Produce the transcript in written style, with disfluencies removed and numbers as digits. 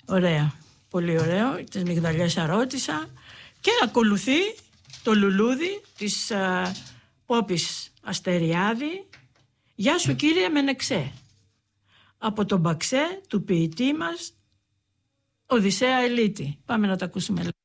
Ωραία. Πολύ ωραίο. Τις μυγδαλιές αρώτησα. Και ακολουθεί το λουλούδι της Πόπης Αστεριάδη. Γεια σου κύριε Μενεξέ. Από τον Μπαξέ του ποιητή μας Οδυσσέα Ελίτη. Πάμε να τα ακούσουμε.